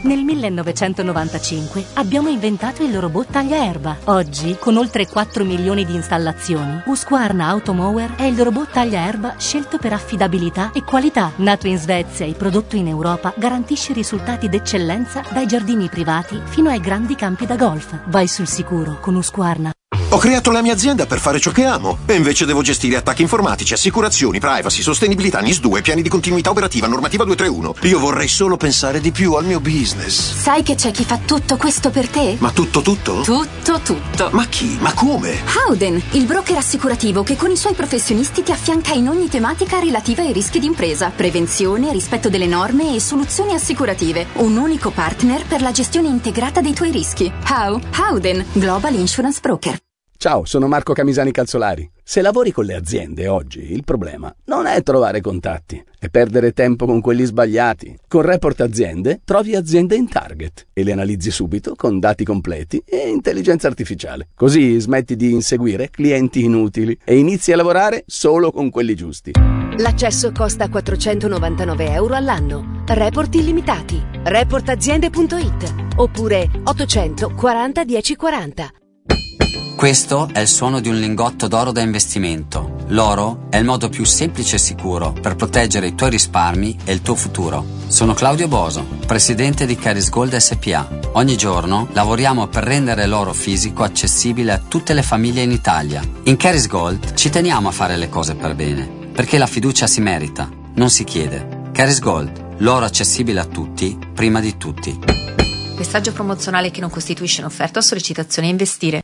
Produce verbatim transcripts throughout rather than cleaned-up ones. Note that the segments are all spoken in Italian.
Nel millenovecentonovantacinque abbiamo inventato il robot tagliaerba. Oggi, con oltre quattro milioni di installazioni, Husqvarna Automower è il robot tagliaerba scelto per affidabilità e qualità. Nato in Svezia e prodotto in Europa, garantisce risultati d'eccellenza dai giardini privati fino ai grandi campi da golf. Vai sul sicuro con Husqvarna. Ho creato la mia azienda per fare ciò che amo e invece devo gestire attacchi informatici, assicurazioni, privacy, sostenibilità, N I S due, piani di continuità operativa, normativa duecentotrentuno. Io vorrei solo pensare di più al mio business. Sai che c'è chi fa tutto questo per te? Ma tutto tutto? Tutto tutto. Ma chi? Ma come? Howden, il broker assicurativo che con i suoi professionisti ti affianca in ogni tematica relativa ai rischi d'impresa, prevenzione, rispetto delle norme e soluzioni assicurative. Un unico partner per la gestione integrata dei tuoi rischi. How? Howden, Global Insurance Broker. Ciao, sono Marco Camisani Calzolari. Se lavori con le aziende oggi, il problema non è trovare contatti, è perdere tempo con quelli sbagliati. Con Report Aziende trovi aziende in target e le analizzi subito con dati completi e intelligenza artificiale. Così smetti di inseguire clienti inutili e inizi a lavorare solo con quelli giusti. L'accesso costa quattrocentonovantanove euro all'anno. Report illimitati. report aziende punto it oppure ottocento quaranta dieci quaranta. Questo è il suono di un lingotto d'oro da investimento. L'oro è il modo più semplice e sicuro per proteggere i tuoi risparmi e il tuo futuro. Sono Claudio Boso, presidente di Caris Gold S P A. Ogni giorno lavoriamo per rendere l'oro fisico accessibile a tutte le famiglie in Italia. In Caris Gold ci teniamo a fare le cose per bene, perché la fiducia si merita, non si chiede. Caris Gold, l'oro accessibile a tutti, prima di tutti. Messaggio promozionale che non costituisce un'offerta o sollecitazione a investire.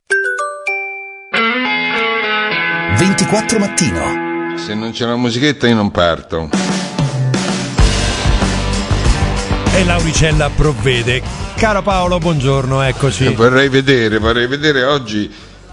ventiquattro mattino. Se non c'è la musichetta io non parto. E Lauricella provvede. Caro Paolo, buongiorno, eccoci. Eh, vorrei vedere, vorrei vedere oggi.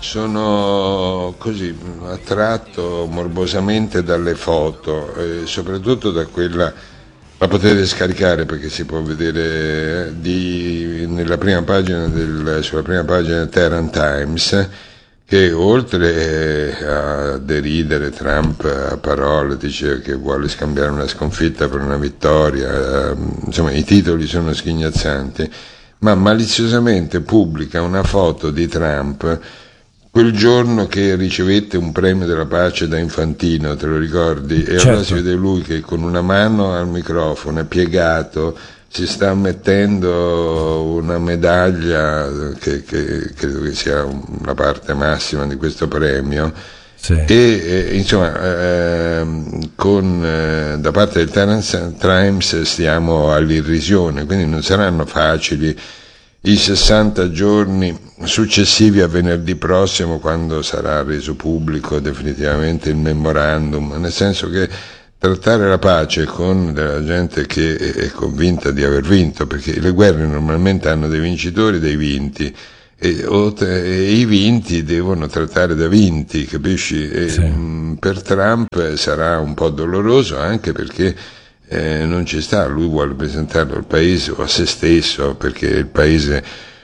Sono così attratto morbosamente dalle foto, e soprattutto da quella, la potete scaricare perché si può vedere di, nella prima pagina del, sulla prima pagina del Tehran Times, che oltre a deridere Trump a parole, dice che vuole scambiare una sconfitta per una vittoria, insomma i titoli sono sghignazzanti, ma maliziosamente pubblica una foto di Trump quel giorno che ricevette un premio della pace da Infantino, te lo ricordi? E certo. Allora si vede lui che con una mano al microfono è piegato, si sta mettendo una medaglia che, che credo che sia la parte massima di questo premio, sì. e eh, insomma eh, con, eh, da parte del Times stiamo all'irrisione, quindi non saranno facili i sessanta giorni successivi a venerdì prossimo, quando sarà reso pubblico definitivamente il memorandum, nel senso che trattare la pace con della gente che è convinta di aver vinto, perché le guerre normalmente hanno dei vincitori e dei vinti, e, e i vinti devono trattare da vinti, capisci? E, sì. mh, per Trump sarà un po' doloroso, anche perché eh, non ci sta, lui vuole presentarlo al paese o a se stesso, perché il paese,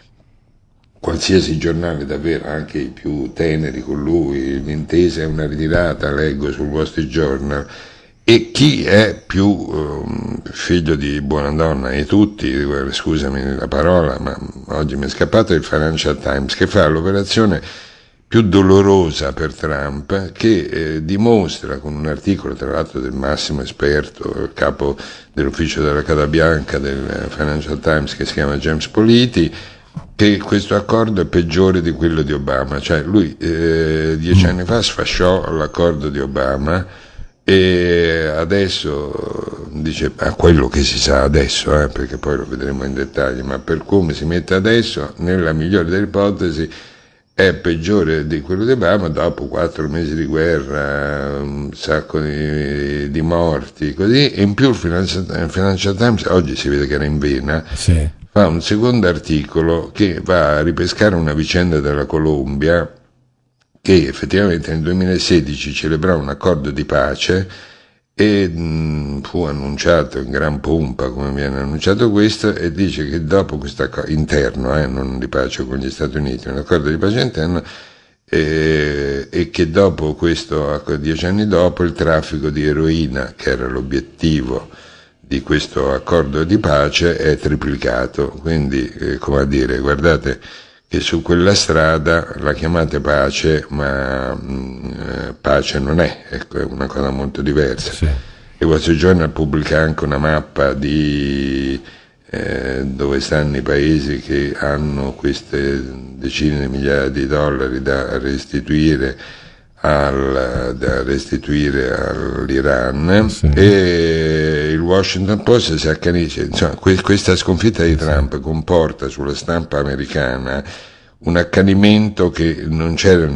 qualsiasi giornale davvero, anche i più teneri con lui, l'intesa è una ritirata, leggo sul Wall Street Journal. E chi è più um, figlio di buona donna e tutti, scusami la parola, ma oggi mi è scappato il Financial Times, che fa l'operazione più dolorosa per Trump, che eh, dimostra con un articolo tra l'altro del massimo esperto, il capo dell'ufficio della Casa Bianca del Financial Times, che si chiama James Politi, che questo accordo è peggiore di quello di Obama. Cioè lui eh, dieci anni fa sfasciò l'accordo di Obama, e adesso dice, a quello che si sa adesso, eh, perché poi lo vedremo in dettaglio, ma per come si mette adesso, nella migliore delle ipotesi è peggiore di quello di Obama, dopo quattro mesi di guerra, un sacco di, di morti, così. E in più il Financial, il Financial Times oggi si vede che era in vena, sì. Fa un secondo articolo che va a ripescare una vicenda della Colombia, che effettivamente nel duemilasedici celebrò un accordo di pace e mh, fu annunciato in gran pompa come viene annunciato questo, e dice che dopo questo accordo interno, eh, non di pace con gli Stati Uniti, un accordo di pace interno, eh, e che dopo questo, dieci anni dopo, il traffico di eroina, che era l'obiettivo di questo accordo di pace è triplicato, quindi eh, come a dire, guardate che su quella strada la chiamate pace, ma mh, pace non è, ecco, è una cosa molto diversa. Sì. E Wall Street Journal pubblica anche una mappa di eh, dove stanno i paesi che hanno queste decine di migliaia di dollari da restituire Al, da restituire all'Iran, sì. E il Washington Post si accanisce, insomma, que- questa sconfitta di Trump sì. comporta sulla stampa americana un accanimento che non c'era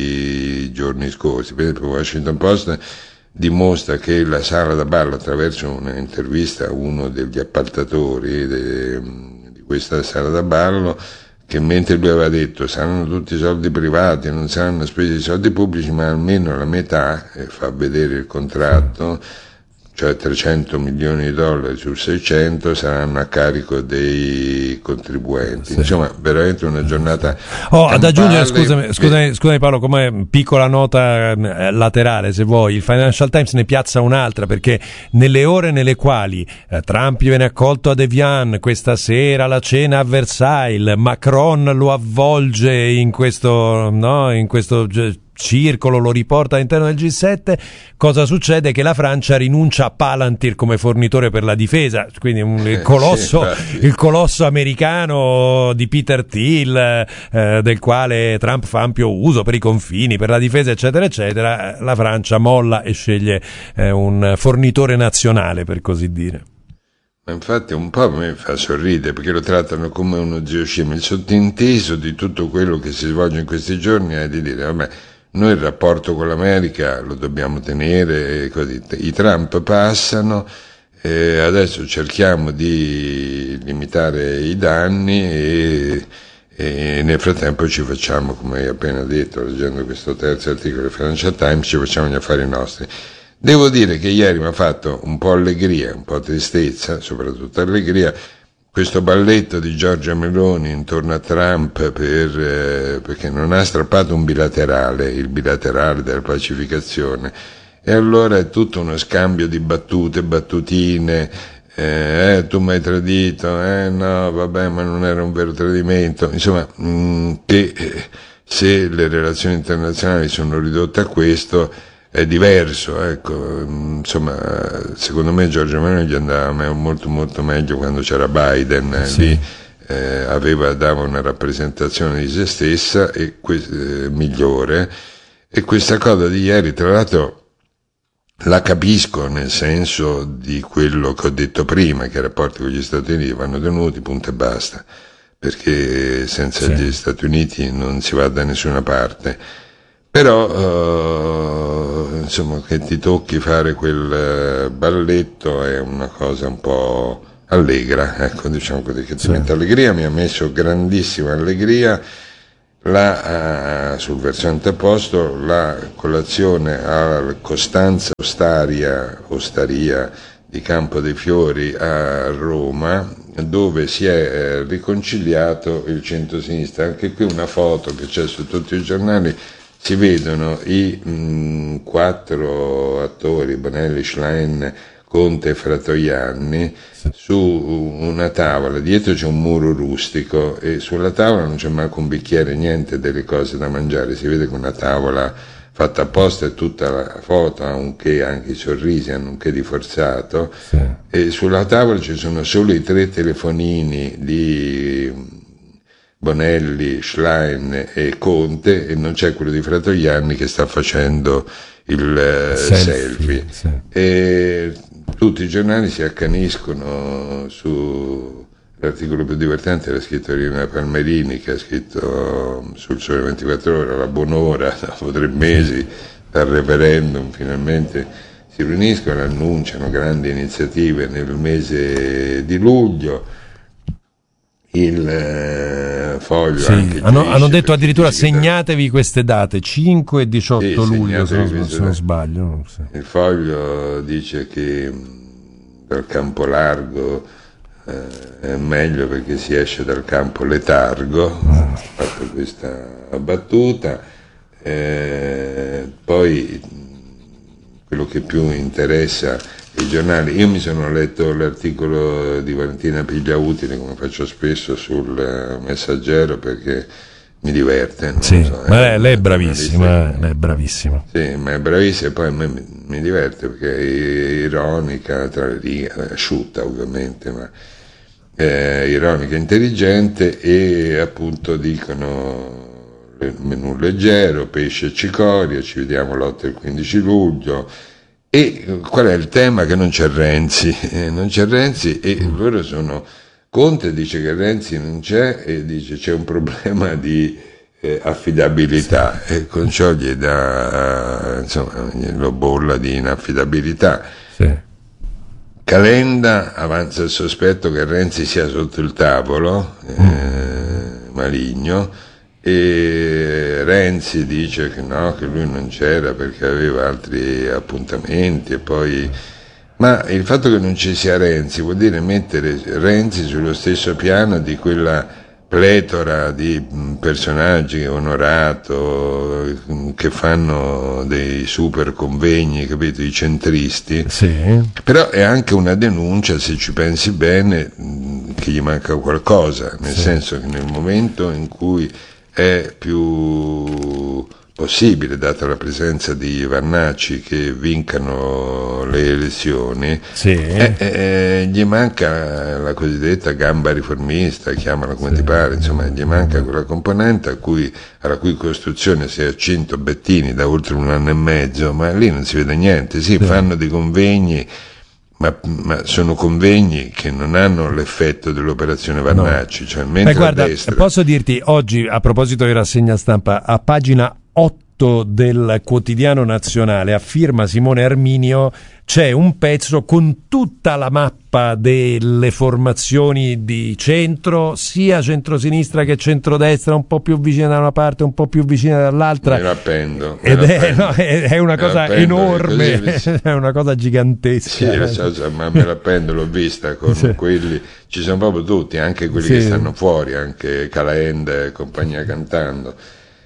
nei giorni scorsi. Per esempio il Washington Post dimostra che la sala da ballo, attraverso un'intervista a uno degli appaltatori de- di questa sala da ballo, che mentre lui aveva detto saranno tutti soldi privati, non saranno spesi di soldi pubblici, ma almeno la metà, e fa vedere il contratto, cioè trecento milioni di dollari su seicento saranno a carico dei contribuenti. Sì. Insomma, veramente una giornata. Oh, ad aggiungere, scusami, scusami, scusami Paolo, come piccola nota eh, laterale, se vuoi, il Financial Times ne piazza un'altra, perché nelle ore nelle quali eh, Trump viene accolto ad Evian, questa sera la cena a Versailles, Macron lo avvolge in questo, no, in questo circolo, lo riporta all'interno del G sette, cosa succede? Che la Francia rinuncia a Palantir come fornitore per la difesa, quindi un, il, colosso, sì, il colosso americano di Peter Thiel, eh, del quale Trump fa ampio uso per i confini, per la difesa, eccetera eccetera. La Francia molla e sceglie eh, un fornitore nazionale, per così dire. Ma infatti un po' a me fa sorridere, perché lo trattano come uno zio scemo. Il sottinteso di tutto quello che si svolge in questi giorni è di dire vabbè, noi il rapporto con l'America lo dobbiamo tenere, e così. I Trump passano, e adesso cerchiamo di limitare i danni e, e nel frattempo ci facciamo, come hai appena detto, leggendo questo terzo articolo del Financial Times, ci facciamo gli affari nostri. Devo dire che ieri mi ha fatto un po' allegria, un po' tristezza, soprattutto allegria, questo balletto di Giorgia Meloni intorno a Trump per, eh, perché non ha strappato un bilaterale, il bilaterale della pacificazione, e allora è tutto uno scambio di battute, battutine, eh, eh tu mi hai tradito, eh no, vabbè, ma non era un vero tradimento, insomma, mh, che eh, se le relazioni internazionali sono ridotte a questo è diverso, ecco, insomma, secondo me Giorgia Meloni gli andava molto molto meglio quando c'era Biden, sì. Lì eh, aveva, dava una rappresentazione di se stessa e que- eh, migliore, e questa cosa di ieri, tra l'altro, la capisco nel senso di quello che ho detto prima, che i rapporti con gli Stati Uniti vanno tenuti, punto e basta, perché senza sì. gli Stati Uniti non si va da nessuna parte. Però, uh, insomma, che ti tocchi fare quel balletto è una cosa un po' allegra, ecco, diciamo così, che ti sì. mette allegria. Mi ha messo grandissima allegria la, uh, sul versante opposto, la colazione a Costanza Ostaria, Ostaria di Campo dei Fiori a Roma, dove si è eh, riconciliato il centro-sinistra. Anche qui una foto che c'è su tutti i giornali. Si vedono i mh, quattro attori, Bonelli, Schlein, Conte e Fratoianni, sì. su una tavola. Dietro c'è un muro rustico e sulla tavola non c'è manco un bicchiere, niente delle cose da mangiare. Si vede che una tavola fatta apposta e tutta la foto ha un che, anche i sorrisi hanno un che di forzato. Sì. E sulla tavola ci sono solo i tre telefonini di Bonelli, Schlein e Conte, e non c'è quello di Fratoianni che sta facendo il eh, selfie, selfie. Sì. E tutti i giornali si accaniscono su l'articolo più divertente, era scritto Rina Palmerini, che ha scritto sul Sole ventiquattro Ore, la buon'ora, dopo tre mesi dal referendum finalmente si riuniscono, annunciano grandi iniziative nel mese di luglio. Il eh, foglio sì, anche hanno, hanno detto addirittura segnatevi queste date, cinque e diciotto sì, luglio se non, se non sbaglio. Sì. Il foglio dice che dal campo largo eh, è meglio perché si esce dal campo letargo, ah. ha fatto questa battuta, eh, poi quello che più interessa i giornali. Io mi sono letto l'articolo di Valentina Pigliautile, come faccio spesso, sul Messaggero, perché mi diverte. Non sì, so, ma lei, lei è bravissima, lei è bravissima. Sì, ma è bravissima, e poi a me mi, mi diverte perché è ironica, tra le righe, asciutta ovviamente, ma è ironica, intelligente, e appunto dicono il menù leggero, pesce e cicoria, ci vediamo l'otto e il quindici luglio. E qual è il tema? Che non c'è Renzi, eh, non c'è Renzi e mm. loro sono... Conte dice che Renzi non c'è e dice c'è un problema di eh, affidabilità, sì. E con ciò gli dà, insomma, lo bolla di inaffidabilità. Sì. Calenda avanza il sospetto che Renzi sia sotto il tavolo, eh, mm. maligno, e Renzi dice che no, che lui non c'era perché aveva altri appuntamenti, e poi... Ma il fatto che non ci sia Renzi vuol dire mettere Renzi sullo stesso piano di quella pletora di personaggi, Onorato, che fanno dei super convegni, capito, i centristi. Sì. Però è anche una denuncia, se ci pensi bene, che gli manca qualcosa, nel sì. senso che nel momento in cui è più possibile, data la presenza di Vannacci, che vincano le elezioni, sì. eh, eh, gli manca la cosiddetta gamba riformista, chiamala come sì. ti pare, insomma gli manca quella componente a cui, alla cui costruzione si è accinto Bettini da oltre un anno e mezzo, ma lì non si vede niente. Sì, sì. fanno dei convegni, Ma, ma sono convegni che non hanno l'effetto dell'operazione Vannacci, no. cioè mentre eh, guarda, a destra... posso dirti oggi, a proposito di rassegna stampa, a pagina otto del Quotidiano Nazionale, a firma Simone Arminio, c'è un pezzo con tutta la mappa delle formazioni di centro, sia centrosinistra che centrodestra, un po' più vicina da una parte, un po' più vicina dall'altra. Me la appendo. Ed me è, l'appendo. No, è, è una me cosa enorme, è una cosa gigantesca. Sì, so, so, ma me la appendo, l'ho vista con sì. quelli, ci sono proprio tutti, anche quelli sì. che stanno fuori, anche Calenda e compagnia cantando.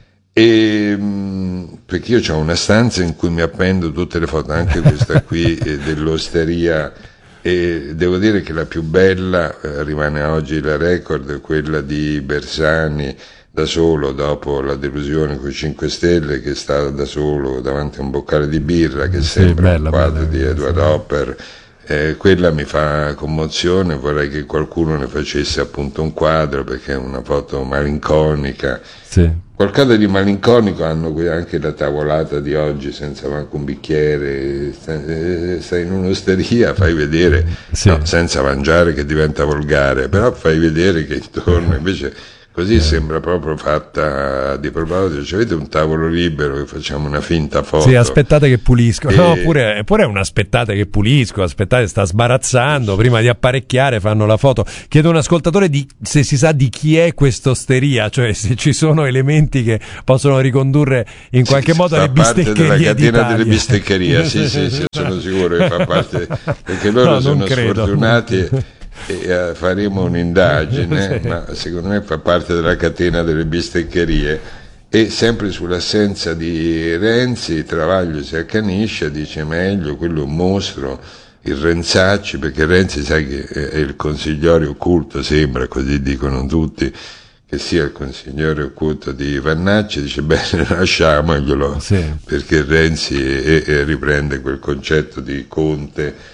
E, perché io ho una stanza in cui mi appendo tutte le foto, anche questa qui dell'osteria, e devo dire che la più bella, eh, rimane oggi la record, è quella di Bersani da solo dopo la delusione con i cinque Stelle, che sta da solo davanti a un boccale di birra, che sì, sembra bella, un quadro bella, di Edward sì. Hopper. Eh, quella mi fa commozione, vorrei che qualcuno ne facesse appunto un quadro, perché è una foto malinconica. Sì. Qualcosa di malinconico hanno anche la tavolata di oggi, senza manco un bicchiere, stai, stai in un'osteria, fai vedere, sì. no, senza mangiare che diventa volgare, però fai vedere che intorno invece... Così eh. sembra proprio fatta di proposito. Cioè, avete un tavolo libero che facciamo una finta foto? Sì, aspettate che pulisco. E... No, pure, pure un aspettate che pulisco, aspettate, sta sbarazzando, prima di apparecchiare fanno la foto. Chiedo a un ascoltatore di, se si sa di chi è quest'osteria, cioè se ci sono elementi che possono ricondurre in qualche sì, modo alle bisteccherie della catena d'Italia. Delle bisteccherie, sì, sì, sì, sono sicuro che fa parte, perché loro no, sono credo. sfortunati e, e uh, faremo un'indagine, sì. ma secondo me fa parte della catena delle bisteccherie. E sempre sull'assenza di Renzi, Travaglio si accanisce, dice meglio, quello è un mostro, il Renzacci, perché Renzi sai che è il consigliere occulto, sembra, così dicono tutti, che sia il consigliere occulto di Vannacci, dice bene, lasciamoglielo, sì. perché Renzi è, è, riprende quel concetto di Conte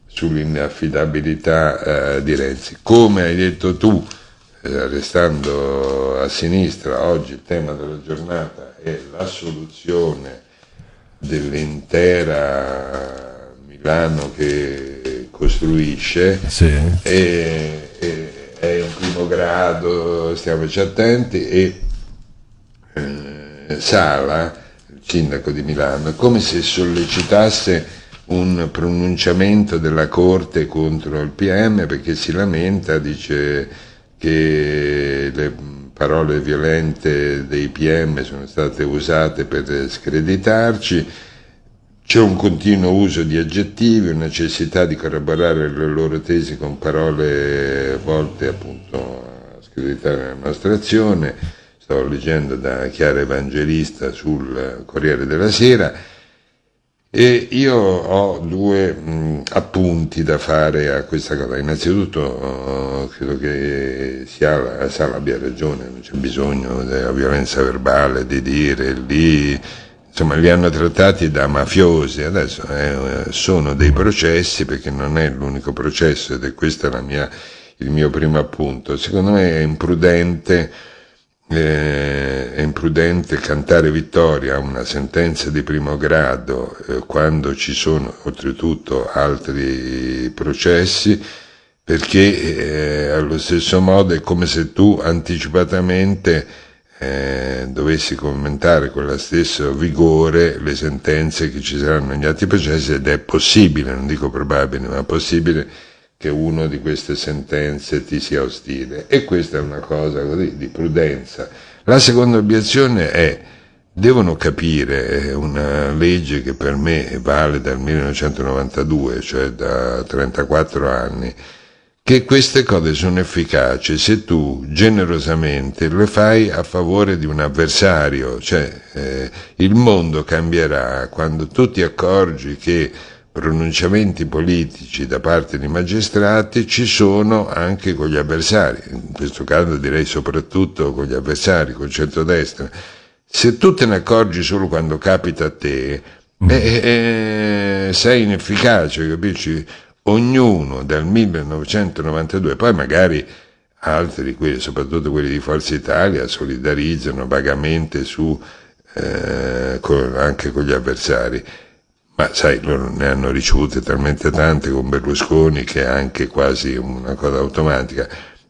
sull'inaffidabilità eh, di Renzi. Come hai detto tu, eh, restando a sinistra, oggi il tema della giornata è la soluzione dell'intera Milano che costruisce, sì. e, e, è in primo grado, stiamoci attenti, e eh, Sala, il sindaco di Milano, è come se sollecitasse un pronunciamento della Corte contro il P M, perché si lamenta, dice che le parole violente dei P M sono state usate per screditarci, c'è un continuo uso di aggettivi, una necessità di corroborare le loro tesi con parole volte appunto a screditare la nostra azione. Stavo leggendo da Chiara Evangelista sul Corriere della Sera. E io ho due mh, appunti da fare a questa cosa. Innanzitutto uh, credo che Sala, Sala abbia ragione, non c'è bisogno della violenza verbale, di dire lì, insomma li hanno trattati da mafiosi, adesso eh, sono dei processi, perché non è l'unico processo, ed è questo la mia, il mio primo appunto. Secondo me è imprudente Eh, è imprudente cantare vittoria a una sentenza di primo grado eh, quando ci sono oltretutto altri processi, perché eh, allo stesso modo è come se tu anticipatamente eh, dovessi commentare con lo stesso vigore le sentenze che ci saranno negli altri processi, ed è possibile, non dico probabile, ma possibile che uno di queste sentenze ti sia ostile, e questa è una cosa così di prudenza. La seconda obiezione è: devono capire, è una legge che per me vale dal millenovecentonovantadue, cioè da trentaquattro anni, che queste cose sono efficaci se tu generosamente le fai a favore di un avversario, cioè eh, il mondo cambierà quando tu ti accorgi che pronunciamenti politici da parte di magistrati ci sono anche con gli avversari, in questo caso direi soprattutto con gli avversari, col centrodestra. Se tu te ne accorgi solo quando capita a te, eh, eh, sei inefficace, capisci? Ognuno dal millenovecentonovantadue, poi magari altri, quelli, soprattutto quelli di Forza Italia, solidarizzano vagamente su eh, con, anche con gli avversari. Ma sai, loro ne hanno ricevute talmente tante con Berlusconi che è anche quasi una cosa automatica.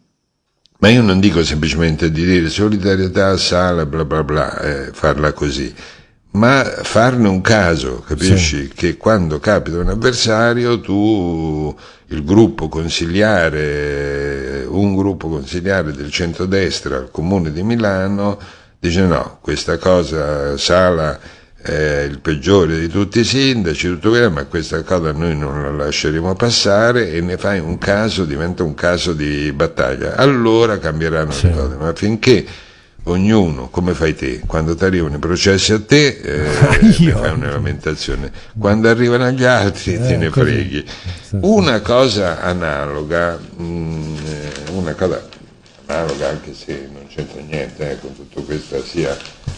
Ma io non dico semplicemente di dire solidarietà a Sala, bla bla bla, eh, farla così, ma farne un caso, capisci? Sì. Che quando capita un avversario, tu, il gruppo consigliare, un gruppo consigliare del centrodestra al Comune di Milano, dice no, questa cosa Sala è il peggiore di tutti i sindaci, tutto quello, ma questa cosa noi non la lasceremo passare, e ne fai un caso, diventa un caso di battaglia, allora cambieranno sì. le cose, ma finché ognuno, come fai te, quando ti arrivano i processi a te eh, ne fai una lamentazione, quando arrivano agli altri eh, te ne così. freghi. Una cosa analoga, mh, una cosa analoga anche se non c'entra niente eh, con tutto questo sia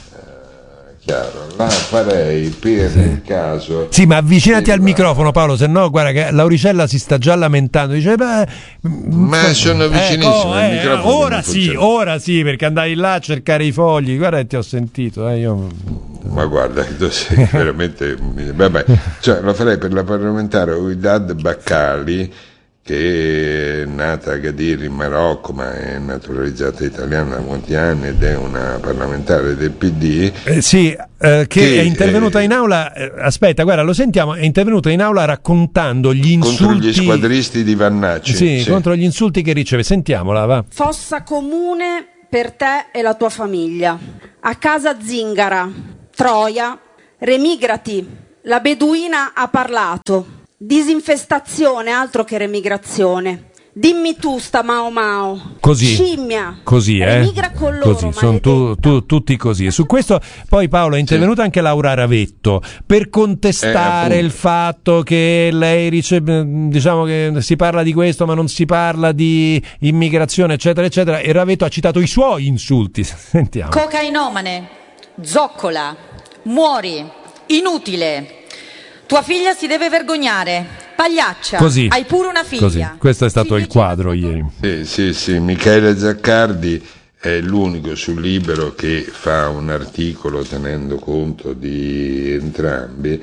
chiaro, la farei per sì. il caso. Sì, ma avvicinati al microfono, Paolo, se no guarda che Lauricella si sta già lamentando, dice beh, ma sono vicinissimo ecco, al eh, microfono. Ora sì, ora sì, perché andavi là a cercare i fogli, guarda che ti ho sentito, eh, io... ma guarda che tu sei veramente vabbè, cioè lo farei per la parlamentare Ouidad Baccali, che è nata a Agadir in Marocco ma è naturalizzata italiana da molti anni ed è una parlamentare del P D. Eh, sì, eh, che, che è intervenuta eh, in aula, eh, aspetta, guarda, lo sentiamo, è intervenuta in aula raccontando gli insulti contro gli squadristi di Vannacci. Sì, sì, contro gli insulti che riceve. Sentiamola, va. Fossa comune per te e la tua famiglia. A casa Zingara, Troia, remigrati, la beduina ha parlato. Disinfestazione, altro che remigrazione. Dimmi tu, sta Mao Mao. Così. Scimmia. Così, eh. Remigra con loro, così, sono tu, tu, tutti così. E su questo poi Paolo è intervenuta sì. anche Laura Ravetto per contestare eh, il fatto che lei riceve, diciamo che si parla di questo ma non si parla di immigrazione, eccetera, eccetera. E Ravetto ha citato i suoi insulti. Sentiamo. Cocainomane, zoccola, muori, inutile. Tua figlia si deve vergognare, pagliaccia, così, hai pure una figlia. Così. Questo è stato il quadro ieri. Sì, sì, sì, Michele Zaccardi è l'unico sul Libero che fa un articolo tenendo conto di entrambi,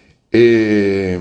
e,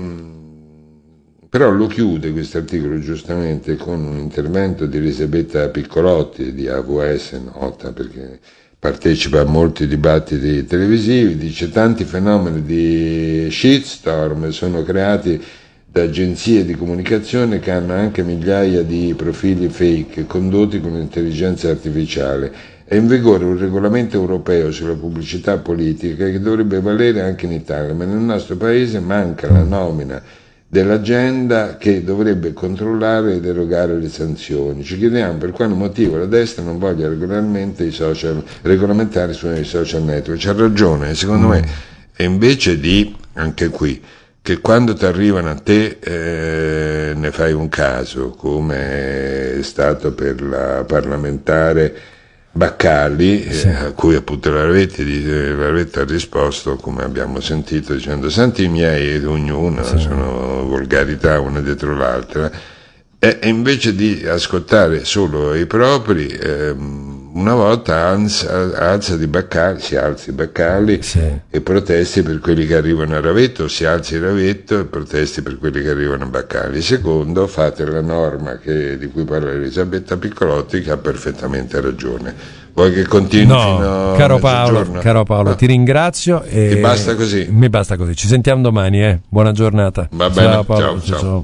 però lo chiude questo articolo giustamente con un intervento di Elisabetta Piccolotti di A V S, nota perché partecipa a molti dibattiti televisivi, dice tanti fenomeni di shitstorm sono creati da agenzie di comunicazione che hanno anche migliaia di profili fake condotti con intelligenza artificiale. È in vigore un regolamento europeo sulla pubblicità politica che dovrebbe valere anche in Italia, ma nel nostro paese manca la nomina dell'agenda che dovrebbe controllare ed erogare le sanzioni. Ci chiediamo per quale motivo la destra non voglia regolarmente i social, regolamentare sui social network. C'ha ragione, secondo mm. me, e invece di anche qui, che quando ti arrivano a te eh, ne fai un caso, come è stato per la parlamentare Baccalli, sì. eh, a cui appunto la Ravetti, la Ravetti ha risposto, come abbiamo sentito, dicendo: santi miei, ognuno, sì. sono volgarità una dietro l'altra, e, e invece di ascoltare solo i propri, ehm, una volta alza, alza di Baccalli, si alzi Baccalli sì. e protesti per quelli che arrivano a Ravetto, o si alzi Ravetto e protesti per quelli che arrivano a Baccalli. Secondo, fate la norma che, di cui parla Elisabetta Piccolotti, che ha perfettamente ragione. Vuoi che continui no, fino a caro Paolo, caro Paolo, no. ti ringrazio e, e basta così. Mi basta così. Ci sentiamo domani, eh. Buona giornata. Va bene, ciao Paolo, ciao, ciao. ciao.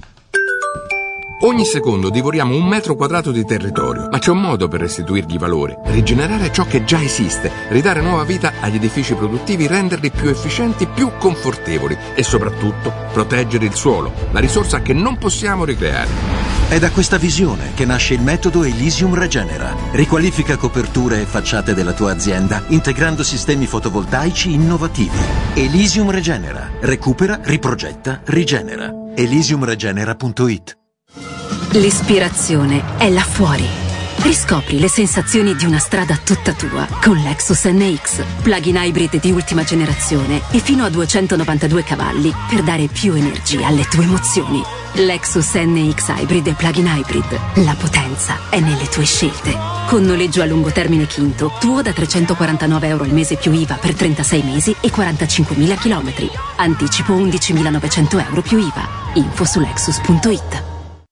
Ogni secondo divoriamo un metro quadrato di territorio, ma c'è un modo per restituirgli valore, rigenerare ciò che già esiste, ridare nuova vita agli edifici produttivi, renderli più efficienti, più confortevoli e soprattutto proteggere il suolo, la risorsa che non possiamo ricreare. È da questa visione che nasce il metodo Elysium Regenera. Riqualifica coperture e facciate della tua azienda integrando sistemi fotovoltaici innovativi. Elysium Regenera. Recupera, riprogetta, rigenera. elysium regenera punto it. L'ispirazione è là fuori. Riscopri le sensazioni di una strada tutta tua con Lexus N X, plug-in hybrid di ultima generazione e fino a duecentonovantadue cavalli per dare più energia alle tue emozioni. Lexus N X Hybrid e plug-in hybrid. La potenza è nelle tue scelte. Con noleggio a lungo termine Quinto, tuo da trecentoquarantanove euro al mese più I V A per trentasei mesi e quarantacinquemila chilometri. Anticipo undicimilanovecento euro più I V A. Info su lexus punto it.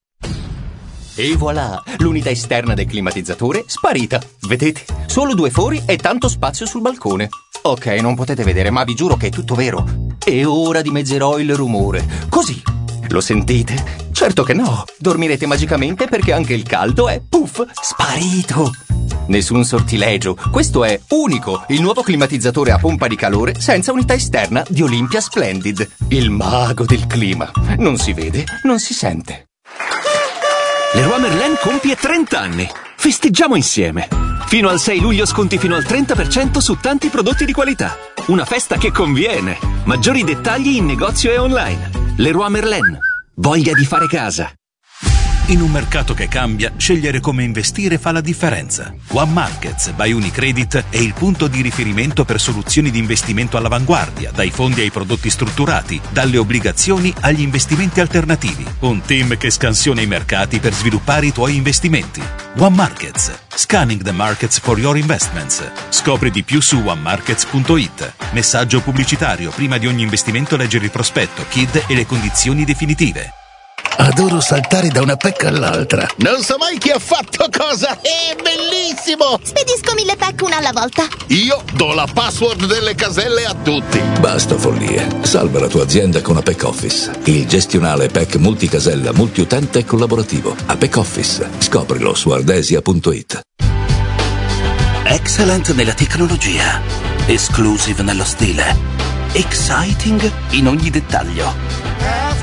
E voilà, l'unità esterna del climatizzatore sparita. Vedete? Solo due fori e tanto spazio sul balcone. Ok, non potete vedere, ma vi giuro che è tutto vero. E ora dimezzerò il rumore. Così. Lo sentite? Certo che no. Dormirete magicamente perché anche il caldo è, puff, sparito. Nessun sortilegio. Questo è unico, il nuovo climatizzatore a pompa di calore senza unità esterna di Olympia Splendid. Il mago del clima. Non si vede, non si sente. Leroy Merlin compie trenta anni. Festeggiamo insieme. Fino al sei luglio sconti fino al trenta per cento su tanti prodotti di qualità. Una festa che conviene. Maggiori dettagli in negozio e online. Leroy Merlin. Voglia di fare casa. In un mercato che cambia, scegliere come investire fa la differenza. One Markets by Unicredit è il punto di riferimento per soluzioni di investimento all'avanguardia, dai fondi ai prodotti strutturati, dalle obbligazioni agli investimenti alternativi. Un team che scansiona i mercati per sviluppare i tuoi investimenti. One Markets. Scanning the markets for your investments. Scopri di più su one markets punto it. Messaggio pubblicitario. Prima di ogni investimento leggere il prospetto, K I D e le condizioni definitive. Adoro saltare da una pecca all'altra. Non so mai chi ha fatto cosa. È bellissimo! Spedisco mille pack una alla volta. Io do la password delle caselle a tutti. Basta follie. Salva la tua azienda con Apex Office. Il gestionale P E C multicasella, multiutente e collaborativo. Apex Office. Scoprilo su ardesia punto it. Excellent nella tecnologia. Exclusive nello stile. Exciting in ogni dettaglio.